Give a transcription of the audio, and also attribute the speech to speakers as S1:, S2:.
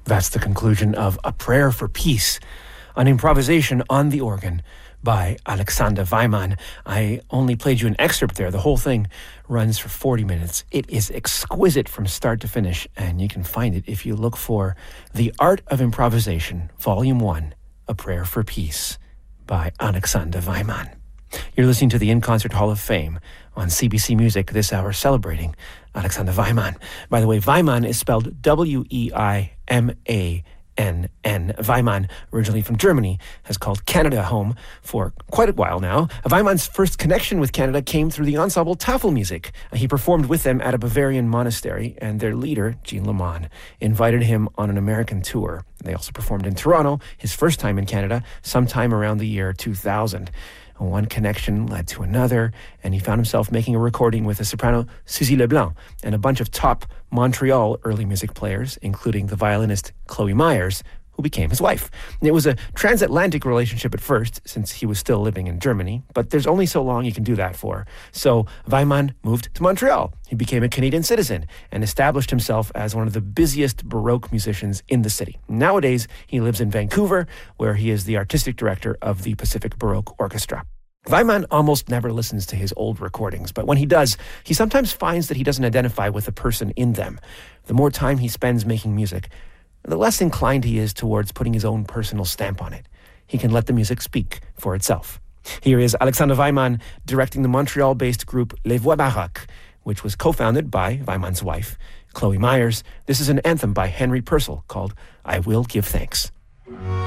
S1: That's the conclusion of A Prayer for Peace, an improvisation on the organ by Alexander Weimann. I only played you an excerpt there. The whole thing runs for 40 minutes. It is exquisite from start to finish, and you can find it if you look for The Art of Improvisation, Volume 1, A Prayer for Peace by Alexander Weimann. You're listening to the In Concert Hall of Fame on CBC Music this hour, celebrating Alexander Weimann. By the way, Weimann is spelled W-E-I-M-A-N-N. Weimann, originally from Germany, has called Canada home for quite a while now. Weimann's first connection with Canada came through the ensemble Tafelmusik. He performed with them at a Bavarian monastery, and their leader, Jean Lamont, invited him on an American tour. They also performed in Toronto, his first time in Canada, sometime around the year 2000. One connection led to another, and he found himself making a recording with the soprano Suzy Leblanc and a bunch of top Montreal early music players, including the violinist Chloe Myers, who became his wife. It was a transatlantic relationship at first, since he was still living in Germany, but there's only so long you can do that for. So Weimann moved to Montreal. He became a Canadian citizen and established himself as one of the busiest Baroque musicians in the city. Nowadays, he lives in Vancouver, where he is the artistic director of the Pacific Baroque Orchestra. Weimann almost never listens to his old recordings, but when he does, he sometimes finds that he doesn't identify with the person in them. The more time he spends making music, the less inclined he is towards putting his own personal stamp on it. He can let the music speak for itself. Here is Alexander Weimann directing the Montreal-based group Les Voix Baroques, which was co-founded by Weimann's wife, Chloe Myers. This is an anthem by Henry Purcell called I Will Give Thanks.